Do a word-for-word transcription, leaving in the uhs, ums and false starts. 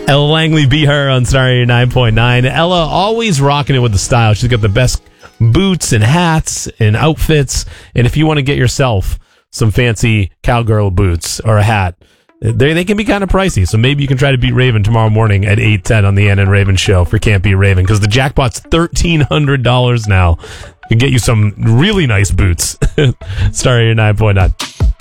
Ella Langley, Be Her on Star eighty-nine point nine. Ella always rocking it with the style. She's got the best boots and hats and outfits. And if you want to get yourself some fancy cowgirl boots or a hat, they they can be kind of pricey. So maybe you can try to beat Raven tomorrow morning at eight ten on the Ann and Raven Show for Can't Beat Raven, because the jackpot's thirteen hundred dollars now. Can get you some really nice boots. Star eighty-nine point nine.